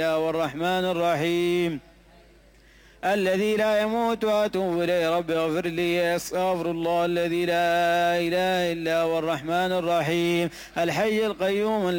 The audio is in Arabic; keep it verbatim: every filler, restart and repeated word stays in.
والرحمن الرحيم الذي لا يموت وأتوب إليه رب اغفر لي أستغفر الله الذي لا إله إلا هو الرحمن الرحيم الحي القيوم